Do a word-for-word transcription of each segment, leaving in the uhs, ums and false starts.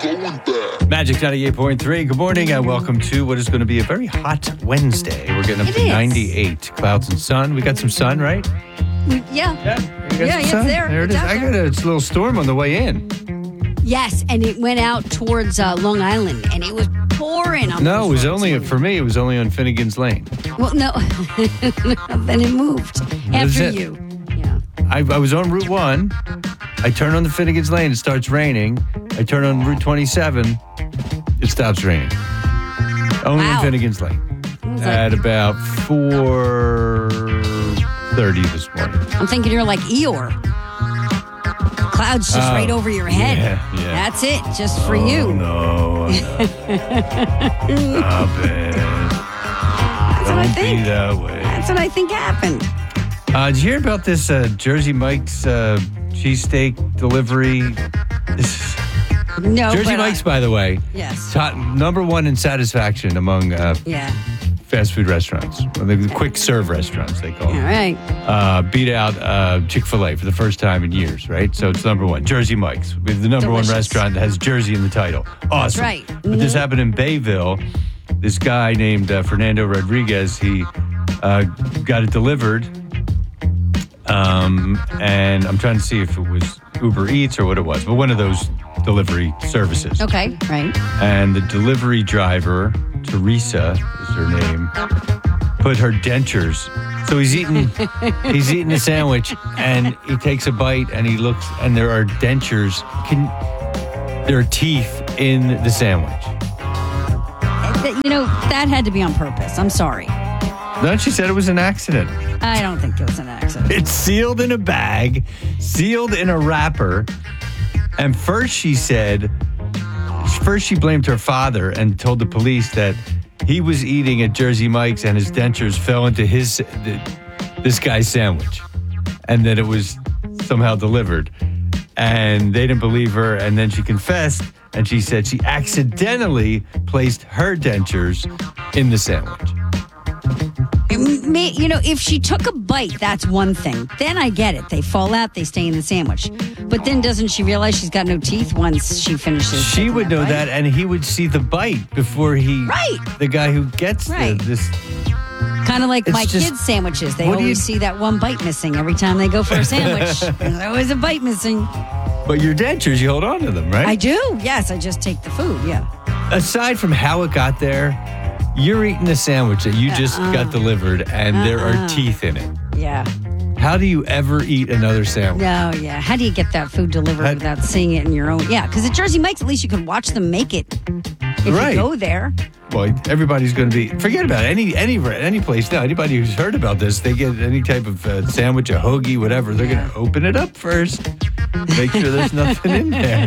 Magic ninety-eight point three. Good morning and welcome to what is going to be a very hot Wednesday. We're getting up It to is. ninety-eight. Clouds and sun. We got some sun, right? Yeah. Yeah. We got Yeah, some it's sun. there. There it It's is. out I got a, it's a little storm on the way in. Yes, and it went out towards uh, Long Island, and it was pouring. On No, it those was roads. only, for me, it was only on Finnegan's Lane. Well, no. Then it moved is after it? you. Yeah. I, I was on Route one. I turn on the Finnegan's Lane. It starts raining. I turn on Route twenty-seven. It stops raining. Only Wow. on Finnegan's Lane. was At like- about four thirty this morning. I'm thinking you're like Eeyore. Clouds just Oh, right over your head. yeah, yeah. That's it, just for Oh, you. no. no. Stop it. That's what I Don't think. be that way. That's what I think happened. Uh, did you hear about this uh, Jersey Mike's uh, cheesesteak delivery? This No, Jersey but Mike's, I, by the way, yes. top, number one in satisfaction among uh, Yeah. fast food restaurants, or the quick serve restaurants, they call All them. right. Uh, beat out uh, Chick-fil-A for the first time in years, right? So it's number one. Jersey Mike's, with the number Delicious. one restaurant that has Jersey in the title. Awesome. right. But this happened in Bayville. This guy named uh, Fernando Rodriguez, he uh, got it delivered. Um, and I'm trying to see if it was Uber Eats or what it was, but one of those delivery services. Okay, right. And the delivery driver, Teresa is her name, put her dentures. So he's eating he's eating a sandwich and he takes a bite and he looks and there are dentures. Can there are teeth in the sandwich. You know, that had to be on purpose. I'm sorry. No, she said it was an accident. I don't think it was an accident. It's sealed in a bag, sealed in a wrapper. And first she said, first she blamed her father and told the police that he was eating at Jersey Mike's and his dentures fell into his the, this guy's sandwich, and that it was somehow delivered. And they didn't believe her. And then she confessed, and she said she accidentally placed her dentures in the sandwich. It may- you know, if she took a bite, that's one thing. Then I get it. They fall out, they stay in the sandwich. But then doesn't she realize she's got no teeth once she finishes? She taking would know bite? that, and he would see the bite before he. Right. The guy who gets the, Right. this. Kind of like It's my just- kids' sandwiches. They what do always you- see that one bite missing every time they go for a sandwich. There's always a bite missing. But your dentures, you hold on to them, right? I do. Yes, I just take the food. Yeah. Aside from how it got there, you're eating a sandwich that you just Uh-uh. got delivered, and there are Uh-uh. teeth in it. Yeah. How do you ever eat another sandwich? No, yeah. How do you get that food delivered How- without seeing it in your own? Yeah, because at Jersey Mike's, at least you could watch them make it if Right. you go there. Well, everybody's going to be. Forget about it. Any any any place now. Anybody who's heard about this, they get any type of uh, sandwich, a hoagie, whatever. They're going to open it up first, make sure there's nothing in there.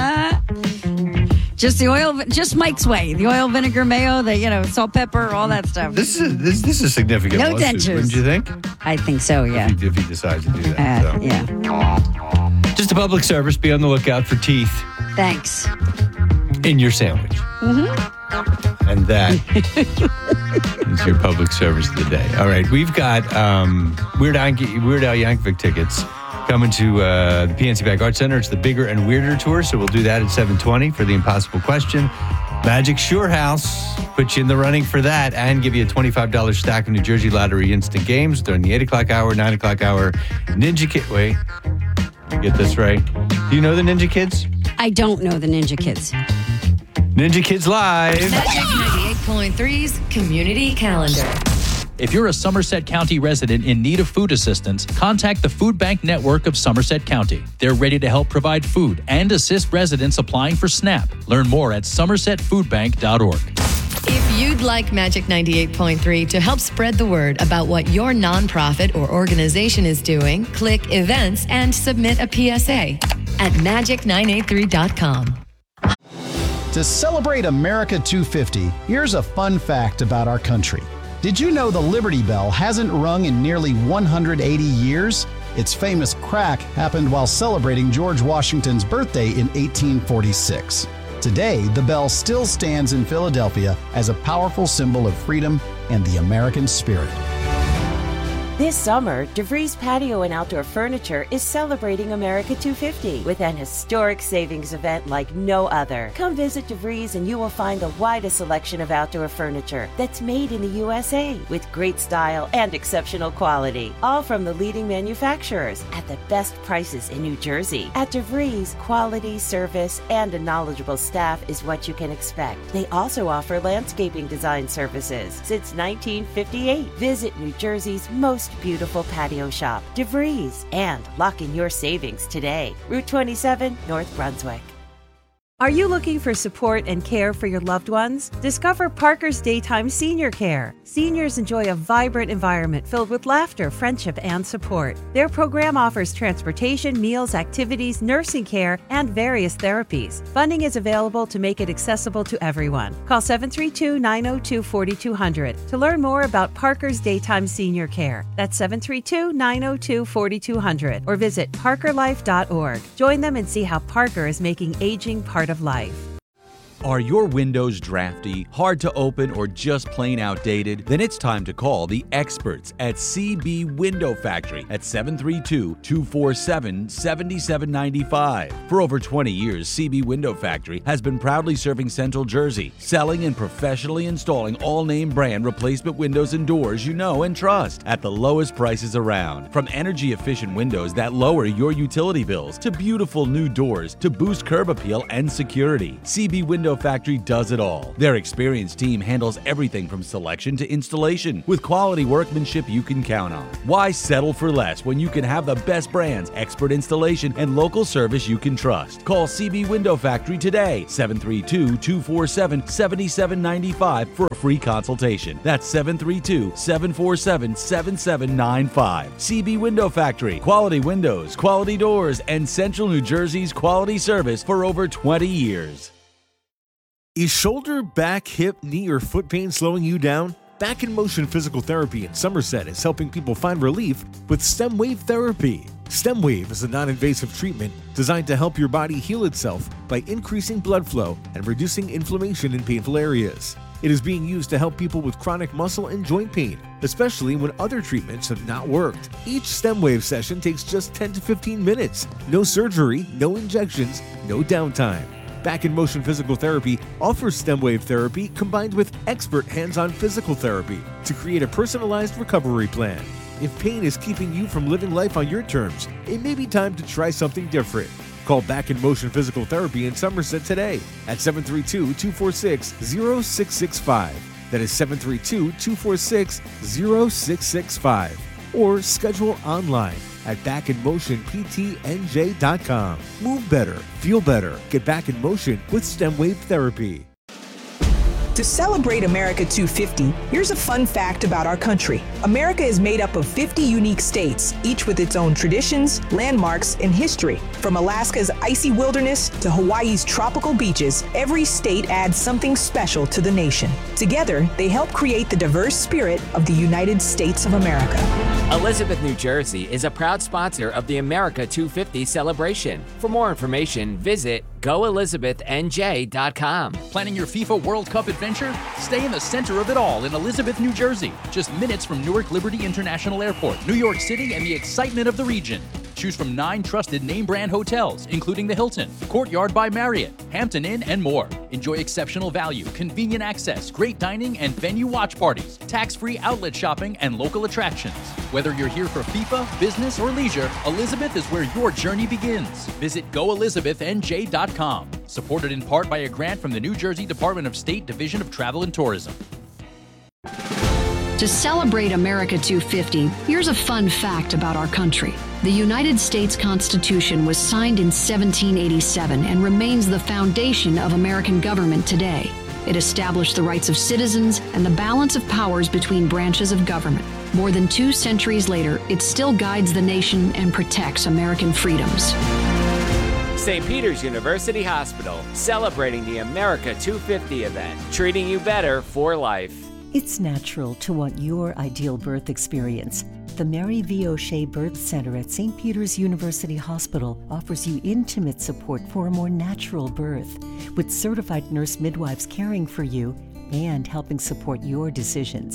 Just the oil, just Mike's way. The oil, vinegar, mayo, the, you know, salt, pepper, all that stuff. This is this this is significant. No lawsuit, dentures. Wouldn't you think? I think so, yeah. If he, if he decides to do that. Uh, so. yeah. Just a public service. Be on the lookout for teeth Thanks. in your sandwich. Mm-hmm. And that is your public service of the day. All right, we've got um, Weird, Al, Weird Al Yankovic tickets coming to uh, the P N C Bank Arts Center. It's the Bigger and Weirder Tour, so we'll do that at seven twenty for the Impossible Question. Magic Sure House, put you in the running for that and give you a twenty-five dollars stack of New Jersey Lottery instant games during the eight o'clock hour, nine o'clock hour. Ninja Kid, wait, get this right. Do you know the Ninja Kids? I don't know the Ninja Kids. Ninja Kids Live. Magic ninety-eight point three's Community Calendar. If you're a Somerset County resident in need of food assistance, contact the Food Bank Network of Somerset County. They're ready to help provide food and assist residents applying for SNAP. Learn more at somerset food bank dot org. If you'd like Magic ninety-eight point three to help spread the word about what your nonprofit or organization is doing, click Events and submit a P S A at magic nine eight three dot com. To celebrate America two fifty, here's a fun fact about our country. Did you know the Liberty Bell hasn't rung in nearly one hundred eighty years? Its famous crack happened while celebrating George Washington's birthday in eighteen forty-six. Today, the bell still stands in Philadelphia as a powerful symbol of freedom and the American spirit. This summer, DeVries Patio and Outdoor Furniture is celebrating America two fifty with an historic savings event like no other. Come visit DeVries and you will find the widest selection of outdoor furniture that's made in the U S A with great style and exceptional quality, all from the leading manufacturers at the best prices in New Jersey. At DeVries, quality, service, and a knowledgeable staff is what you can expect. They also offer landscaping design services since nineteen fifty-eight. Visit New Jersey's most beautiful patio shop, DeVries, and lock in your savings today. Route twenty-seven, North Brunswick. Are you looking for support and care for your loved ones? Discover Parker's Daytime Senior Care. Seniors enjoy a vibrant environment filled with laughter, friendship, and support. Their program offers transportation, meals, activities, nursing care, and various therapies. Funding is available to make it accessible to everyone. Call seven three two, nine zero two, four two zero zero to learn more about Parker's Daytime Senior Care. That's seven three two, nine zero two, four two zero zero or visit parker life dot org. Join them and see how Parker is making aging part of life. Are your windows drafty, hard to open, or just plain outdated? Then it's time to call the experts at C B Window Factory at seven three two, two four seven, seven seven nine five. For over twenty years, C B Window Factory has been proudly serving Central Jersey, selling and professionally installing all name brand replacement windows and doors you know and trust at the lowest prices around. From energy efficient windows that lower your utility bills to beautiful new doors to boost curb appeal and security, C B Window Factory does it all. Their experienced team handles everything from selection to installation with quality workmanship you can count on. Why settle for less when you can have the best brands, expert installation, and local service you can trust? Call C B Window Factory today, seven three two, two four seven, seven seven nine five for a free consultation. That's seven three two, seven four seven, seven seven nine five. C B Window Factory, quality windows, quality doors, and Central New Jersey's quality service for over twenty years. Is shoulder, back, hip, knee, or foot pain slowing you down? Back in Motion Physical Therapy in Somerset is helping people find relief with STEM Wave Therapy. STEM Wave is a non-invasive treatment designed to help your body heal itself by increasing blood flow and reducing inflammation in painful areas. It is being used to help people with chronic muscle and joint pain, especially when other treatments have not worked. Each STEM Wave session takes just ten to fifteen minutes. No surgery, no injections, no downtime. Back in Motion Physical Therapy offers STEM Wave Therapy combined with expert hands-on physical therapy to create a personalized recovery plan. If pain is keeping you from living life on your terms, it may be time to try something different. Call Back in Motion Physical Therapy in Somerset today at seven three two, two four six, zero six six five. That is seven three two, two four six, zero six six five. Or schedule online at back in motion p t n j dot com. Move better, feel better. Get back in motion with STEM Wave Therapy. To celebrate America two fifty, here's a fun fact about our country. America is made up of fifty unique states, each with its own traditions, landmarks, and history. From Alaska's icy wilderness to Hawaii's tropical beaches, every state adds something special to the nation. Together, they help create the diverse spirit of the United States of America. Elizabeth, New Jersey is a proud sponsor of the America two fifty celebration. For more information, visit go elizabeth n j dot com. Planning your FIFA World Cup adventure? Stay in the center of it all in Elizabeth, New Jersey. Just minutes from Newark Liberty International Airport, New York City, and the excitement of the region. Choose from nine trusted name brand hotels, including the Hilton, Courtyard by Marriott, Hampton Inn, and more. Enjoy exceptional value, convenient access, great dining, and venue watch parties, tax-free outlet shopping, and local attractions. Whether you're here for FIFA, business, or leisure, Elizabeth is where your journey begins. Visit go elizabeth n j dot com. Supported in part by a grant from the New Jersey Department of State Division of Travel and Tourism. To celebrate America two fifty, here's a fun fact about our country. The United States Constitution was signed in seventeen eighty-seven and remains the foundation of American government today. It established the rights of citizens and the balance of powers between branches of government. More than two centuries later, it still guides the nation and protects American freedoms. Saint Peter's University Hospital, celebrating the America two fifty event, treating you better for life. It's natural to want your ideal birth experience. The Mary V. O'Shea Birth Center at Saint Peter's University Hospital offers you intimate support for a more natural birth, with certified nurse midwives caring for you and helping support your decisions.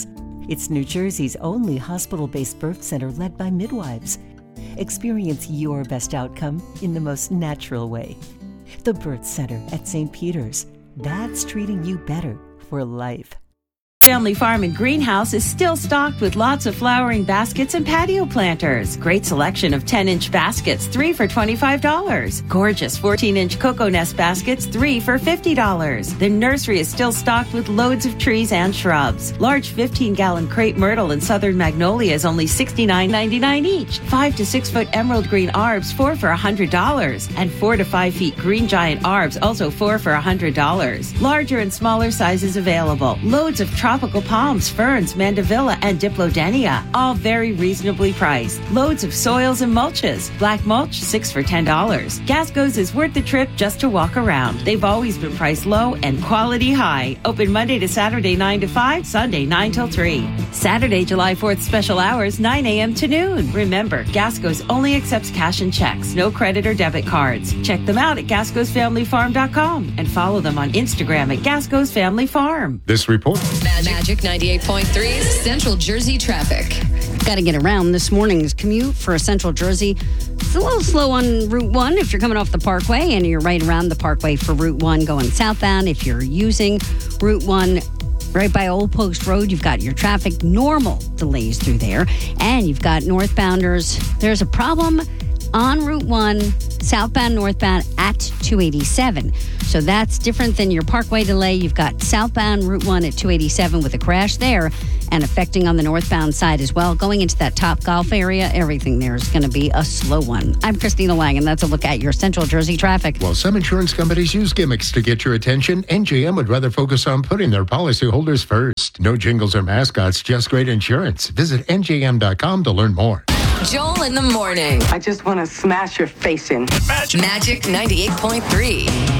It's New Jersey's only hospital-based birth center led by midwives. Experience your best outcome in the most natural way. The Birth Center at Saint Peter's. That's treating you better for life. Family Farm and Greenhouse is still stocked with lots of flowering baskets and patio planters. Great selection of ten-inch baskets, three for twenty-five dollars. Gorgeous fourteen-inch cocoa nest baskets, three for fifty dollars. The nursery is still stocked with loads of trees and shrubs. Large fifteen-gallon crepe myrtle and southern magnolias, only sixty-nine ninety-nine each. Five to six-foot emerald green arbs, four for one hundred dollars. And four to five feet green giant arbs, also four for one hundred dollars. Larger and smaller sizes available. Loads of tropical palms, ferns, mandevilla, and diplodenia, all very reasonably priced. Loads of soils and mulches. Black mulch, six for ten dollars. Gasco's is worth the trip just to walk around. They've always been priced low and quality high. Open Monday to Saturday, nine to five, Sunday, nine till three. Saturday, July fourth special hours, nine a.m. to noon. Remember, Gasco's only accepts cash and checks, no credit or debit cards. Check them out at gascos family farm dot com and follow them on Instagram at Gasco's Family Farm. This report. Magic ninety-eight point three's Central Jersey traffic. Got to get around this morning's commute for Central Jersey. It's a little slow on Route one if you're coming off the Parkway, and you're right around the Parkway for Route one going southbound. If you're using Route one right by Old Post Road, you've got your traffic normal delays through there, and you've got northbounders. There's a problem on Route one, southbound, northbound at two eighty-seven. So that's different than your Parkway delay. You've got southbound Route one at two eighty-seven with a crash there and affecting on the northbound side as well. Going into that Top Golf area, everything there is going to be a slow one. I'm Christina Lang, and that's a look at your Central Jersey traffic. While some insurance companies use gimmicks to get your attention, N J M would rather focus on putting their policyholders first. No jingles or mascots, just great insurance. Visit N J M dot com to learn more. Joel in the morning. I just want to smash your face in. Magic ninety-eight point three.